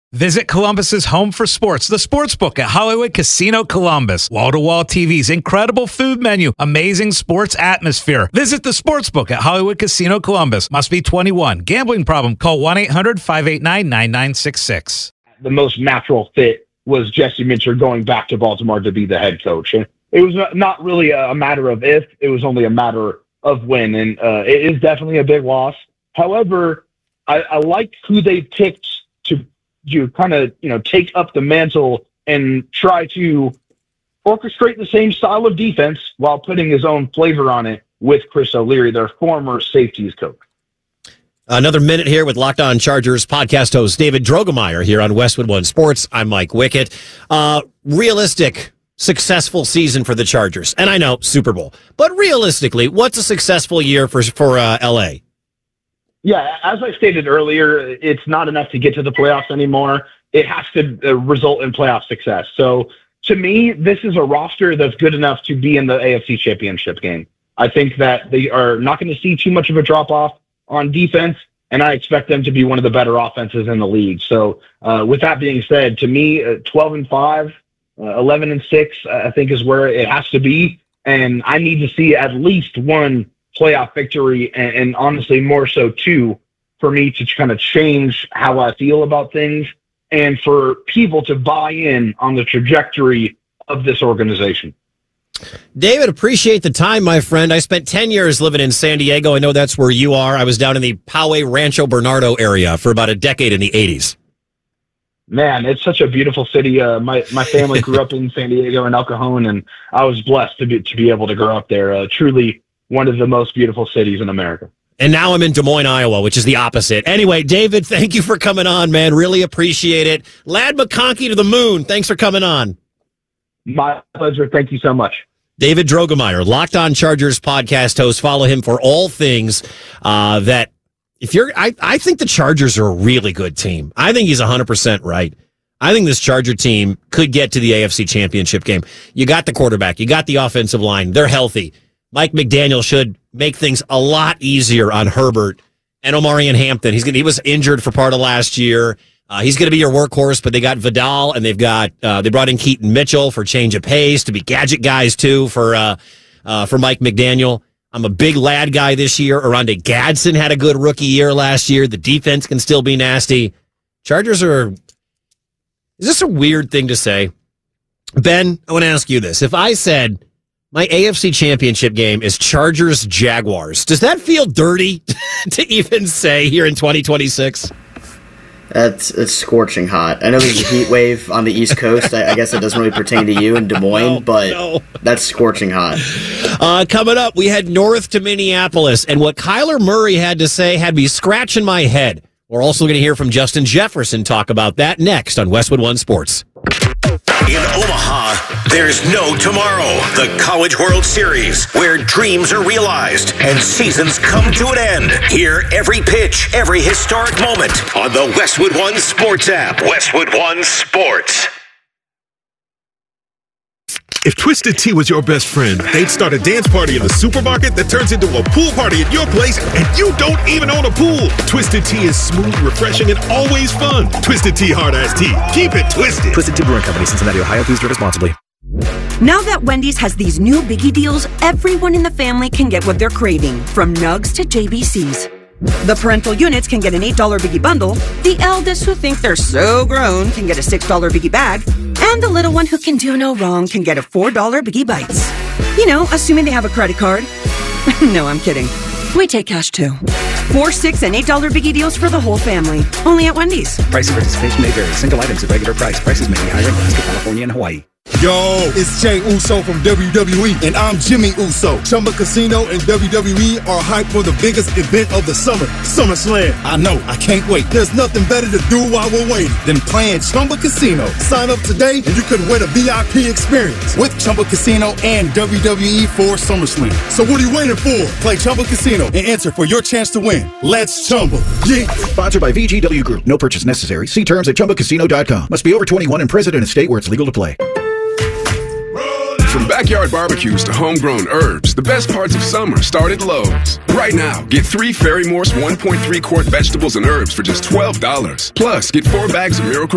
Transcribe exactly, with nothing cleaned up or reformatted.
Visit Columbus's home for sports, the Sportsbook at Hollywood Casino Columbus. Wall-to-wall T Vs, incredible food menu, amazing sports atmosphere. Visit the Sportsbook at Hollywood Casino Columbus. Must be twenty-one. Gambling problem? Call one eight hundred five eight nine nine nine six six. The most natural fit was Jesse Minter going back to Baltimore to be the head coach. And it was not really a matter of if, it was only a matter of when. And uh, it is definitely a big loss. However, I, I like who they picked to you kind of, you know, take up the mantle and try to orchestrate the same style of defense while putting his own flavor on it with Chris O'Leary, their former safeties coach. Another minute here with Locked On Chargers podcast host David Drogemeyer here on Westwood One Sports. I'm Mike Wickett. Uh, realistic, successful season for the Chargers. And I know, Super Bowl. But realistically, what's a successful year for, for uh, L A? Yeah, as I stated earlier, it's not enough to get to the playoffs anymore. It has to uh, result in playoff success. So to me, this is a roster that's good enough to be in the A F C Championship game. I think that they are not going to see too much of a drop-off on defense, and I expect them to be one of the better offenses in the league. So uh, with that being said, to me, uh, twelve and five, uh, eleven and six, I think is where it has to be. And I need to see at least one playoff victory, and, and honestly more so two, for me to kind of change how I feel about things and for people to buy in on the trajectory of this organization. David, appreciate the time, my friend. I spent ten years living in San Diego. I know that's where you are. I was down in the Poway Rancho Bernardo area for about a decade in the eighties. Man, it's such a beautiful city. Uh, my my family grew up in San Diego and El Cajon, and I was blessed to be to be able to grow up there. Uh, truly one of the most beautiful cities in America. And now I'm in Des Moines, Iowa, which is the opposite. Anyway, David, thank you for coming on, man. Really appreciate it. Lad McConkey to the moon. Thanks for coming on. My pleasure. Thank you so much. David Drogemeyer, Locked On Chargers podcast host. Follow him for all things uh, that if you're, I, I think the Chargers are a really good team. I think he's one hundred percent right. I think this Charger team could get to the A F C Championship game. You got the quarterback. You got the offensive line. They're healthy. Mike McDaniel should make things a lot easier on Herbert and Omarion Hampton. He's gonna, he was injured for part of last year. Uh, he's going to be your workhorse, but they got Vidal and they've got uh, they brought in Keaton Mitchell for change of pace to be gadget guys too for uh, uh, for Mike McDaniel. I'm a big lad guy this year. Oronde Gadsden had a good rookie year last year. The defense can still be nasty. Chargers are. Is this a weird thing to say, Ben? I want to ask you this: if I said my A F C Championship game is Chargers Jaguars, does that feel dirty to even say here in twenty twenty-six? That's it's scorching hot. I know there's a heat wave on the East Coast. I, I guess it doesn't really pertain to you in Des Moines, no, but no. That's scorching hot. Uh, coming up, we head north to Minneapolis, and what Kyler Murray had to say had me scratching my head. We're also going to hear from Justin Jefferson talk about that next on Westwood One Sports. In Omaha, there's no tomorrow. The College World Series, where dreams are realized and seasons come to an end. Hear every pitch, every historic moment on the Westwood One Sports app. Westwood One Sports. If Twisted Tea was your best friend, they'd start a dance party in the supermarket that turns into a pool party at your place, and you don't even own a pool. Twisted Tea is smooth, refreshing, and always fun. Twisted Tea Hard Iced Tea. Keep it twisted. Twisted Tea Brewing Company, Cincinnati, Ohio. Please drink responsibly. Now that Wendy's has these new Biggie deals, everyone in the family can get what they're craving, from nugs to J B Cs. The parental units can get an eight dollar Biggie bundle, the eldest who think they're so grown can get a six dollar Biggie bag, and the little one who can do no wrong can get a four dollar Biggie Bites. You know, assuming they have a credit card. No, I'm kidding. We take cash too. Four, six, and eight dollar Biggie deals for the whole family. Only at Wendy's. Price and participation may vary. Single items at regular price. Prices may be higher in Alaska, California, and Hawaii. Yo, it's Jey Uso from W W E, and I'm Jimmy Uso. Chumba Casino and W W E are hyped for the biggest event of the summer, SummerSlam. I know, I can't wait. There's nothing better to do while we're waiting than playing Chumba Casino. Sign up today, and you could win a V I P experience with Chumba Casino and W W E for SummerSlam. So what are you waiting for? Play Chumba Casino and enter for your chance to win. Let's Chumba. Yeah. Sponsored by V G W Group. No purchase necessary. See terms at chumba casino dot com. Must be over twenty-one and present in a state where it's legal to play. From backyard barbecues to homegrown herbs, the best parts of summer start at Lowe's. Right now, get three Ferry Morse one point three quart vegetables and herbs for just twelve dollars. Plus, get four bags of Miracle